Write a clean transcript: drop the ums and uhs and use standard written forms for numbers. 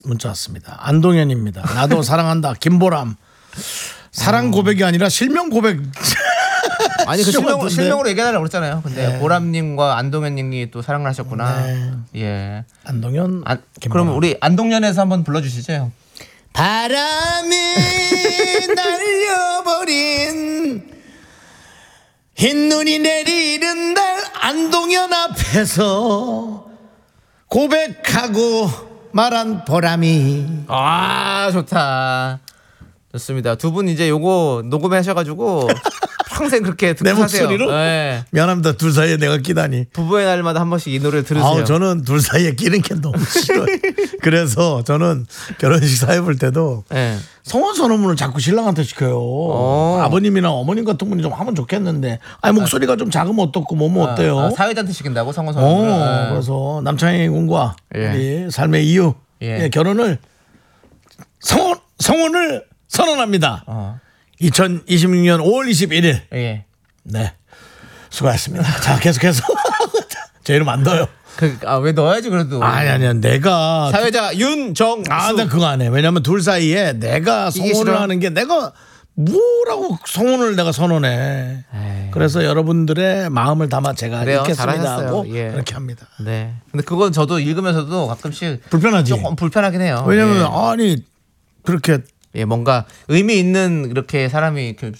문자 왔습니다. 안동현입니다. 나도 사랑한다. 김보람. 사랑 고백이 아니라 실명 고백. 아니 그 실명으로 얘기하려고 그랬잖아요. 근데 네. 보람님과 안동현님이 또 사랑을 하셨구나. 네. 예. 안동현. 그럼 우리 안동현에서 한번 불러주시죠. 바람이 날려버린 흰눈이 내리는 날 안동현 앞에서 고백하고 말한 보람이. 아 좋다. 좋습니다. 두 분 이제 요거 녹음하셔가지고 평생 그렇게 듣고 내 사세요. 목소리로? 네. 미안합니다. 둘 사이에 내가 끼다니. 부부의 날마다 한 번씩 이 노래를 들으세요. 저는 둘 사이에 끼는 게 너무 싫어요. 그래서 저는 결혼식 사회 볼 때도 네. 성원 선언문을 자꾸 신랑한테 시켜요. 아버님이나 어머님 같은 분이 좀 하면 좋겠는데 아니 목소리가 좀 작으면 어떻고 뭐면 어때요? 사회자한테 시킨다고 성원 선언문을. 그래서 남창희 군과 예. 우리 삶의 이유 예. 결혼을 성원을 선언합니다. 2026년 5월 21일. 예. 네. 수고하셨습니다. 자, 계속해서 제 이름 안 넣어요. 왜 넣어야지 그래도. 아니 내가 사회자 윤정수. 나 그거 안 해. 왜냐면 둘 사이에 내가 성혼을 하는 게 내가 뭐라고 성혼을 내가 선언해. 에이. 그래서 여러분들의 마음을 담아 제가 읽겠습니다 하고 예. 그렇게 합니다. 네. 근데 그건 저도 읽으면서도 가끔씩 불편하지. 조금 불편하긴 해요. 왜냐면 예. 아니 그렇게 뭔가 의미 있는 이렇게 사람이